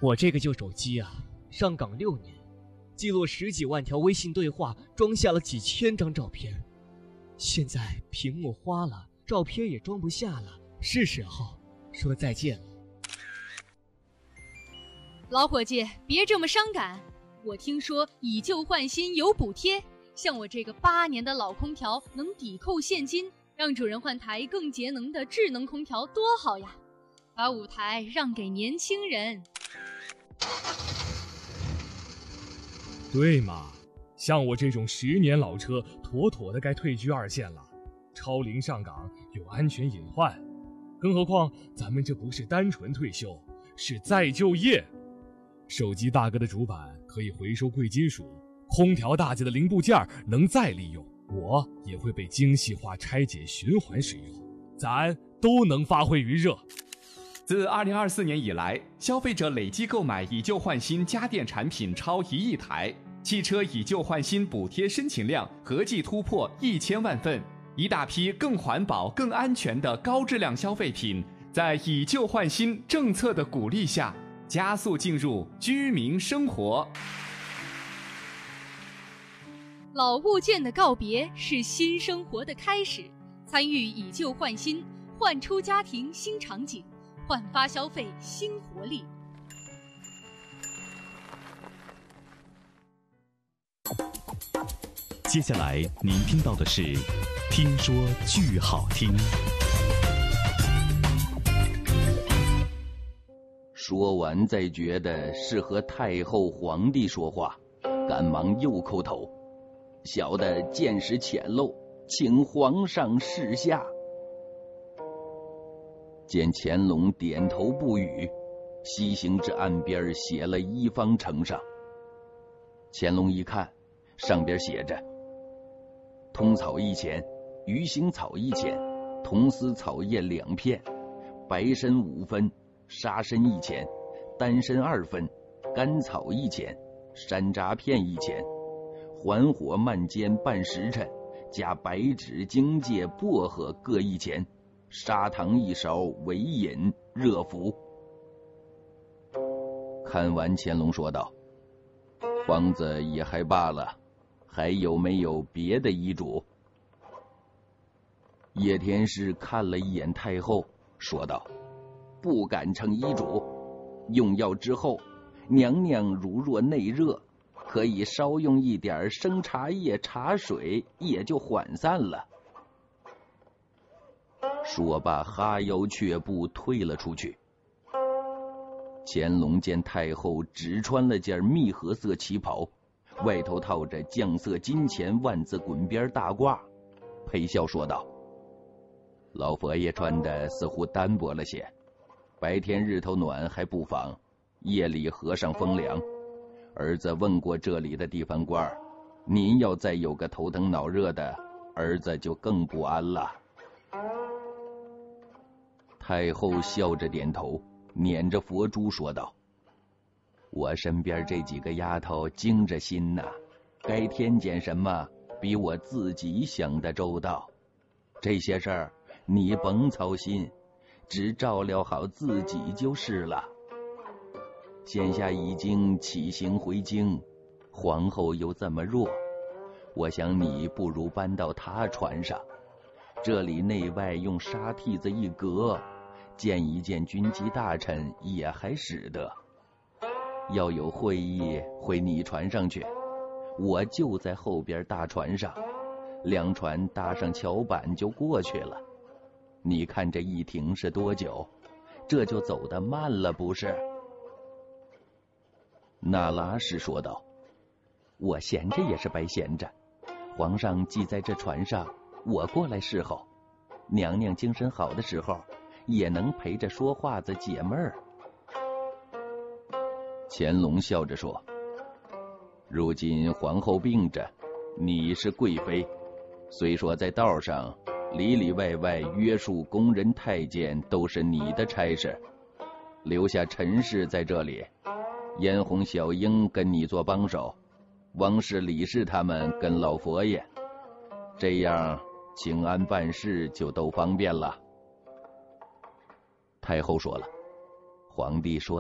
我这个旧手机啊，上岗6年，记录10几万条微信对话，装下了几千张照片。现在屏幕花了，照片也装不下了，是时候说再见了。 老伙计，别这么伤感。我听说以旧换新有补贴，像我这个8年的老空调能抵扣现金，让主人换台更节能的智能空调多好呀！把舞台让给年轻人。 对嘛，像我这种10年老车，妥妥的该退居2线了。超龄上岗有安全隐患，更何况咱们这不是单纯退休，是再就业。手机大哥的主板可以回收贵金属，空调大姐的零部件能再利用，我也会被精细化拆解循环使用，咱都能发挥余热。 自2024年以来，消费者累计购买以旧换新家电产品超1亿台，汽车以旧换新补贴申请量合计突破1000万份，一大批更环保、更安全的高质量消费品，在以旧换新政策的鼓励下，加速进入居民生活。 老物件的告别是新生活的开始，参与以旧换新，焕出家庭新场景，焕发消费新活力。 接下来您听到的是听说剧好听。 说完再觉得是和太后皇帝说话，赶忙又叩头，小的见识浅陋，请皇上示下。见乾隆点头不语，西行至岸边写了一方呈上。乾隆一看，上边写着：通草1钱，鱼腥草1钱，铜丝草叶2片，白参5分，沙参1钱，丹参2分，甘草1钱，山楂片1钱，缓火慢煎半时辰，加白芷、荆芥、薄荷各1钱，砂糖1勺为饮，热服。看完，乾隆说道：皇子也还罢了，还有没有别的遗嘱？叶天士看了一眼太后，说道：不敢称遗嘱，用药之后，娘娘如若内热，可以稍用一点生茶叶茶水，也就缓散了。说罢，哈腰却步退了出去。乾隆见太后只穿了件蜜合色旗袍，外头套着酱色金钱万字滚边大褂，陪笑说道：老佛爷穿的似乎单薄了些，白天日头暖还不妨，夜里和尚风凉。儿子问过这里的地方官，您要再有个头疼脑热的，儿子就更不安了。太后笑着点头，捻着佛珠说道：我身边这几个丫头精着心呐，该添减什么比我自己想的周到。这些事儿你甭操心，只照料好自己就是了。现下已经起行回京，皇后又这么弱，我想你不如搬到她船上，这里内外用沙屉子一隔，见一见军机大臣也还使得。要有会议回你船上去，我就在后边大船上，2船搭上桥板就过去了。你看这一停是多久？这就走得慢了不是？那拉氏说道：我闲着也是白闲着，皇上既在这船上，我过来侍候，娘娘精神好的时候也能陪着说话子解闷儿。乾隆笑着说：如今皇后病着，你是贵妃，虽说在道上里里外外约束宫人太监都是你的差事，留下陈氏在这里，嫣红、小英跟你做帮手，王氏、李氏他们跟老佛爷，这样请安办事就都方便了。太后说了，皇帝说